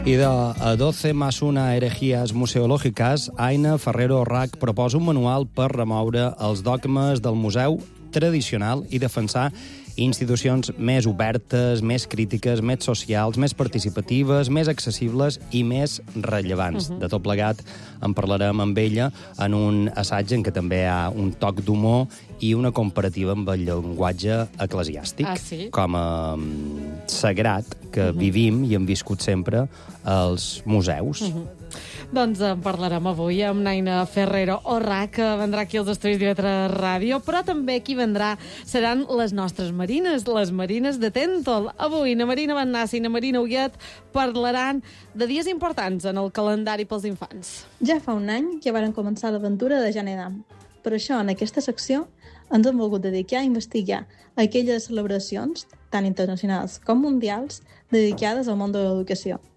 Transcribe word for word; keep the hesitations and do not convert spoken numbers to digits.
I de a doce más una herejías museológicas, Aina Ferrero Rac proposa un manual per remoure els dogmes del museu tradicional i defensar institucions més obertes, més crítiques, més socials, més participatives, més accessibles i més rellevants. Uh-huh. De tot plegat en parlarem amb ella en un assaig en què també hi ha un toc d'humor i una comparativa amb el llenguatge eclesiàstic, ah, sí? com a um, sagrat que uh-huh. vivim i hem viscut sempre als museus. Uh-huh. Doncs en parlarem avui amb Naina Ferrero Rac, que vendrà aquí als estudis d'I V tres Ràdio, però també qui vendrà seran les nostres marines, les marines de Tèntol. Avui na Marina Bennassi i na Marina Ullet parlaran de dies importants en el calendari pels infants. Ja fa un any que varen començar l'aventura de Jan Edam. Per això, en aquesta secció, ens hem volgut dedicar a investigar aquelles celebracions, tant internacionals com mundials, dedicades al món de l'educació.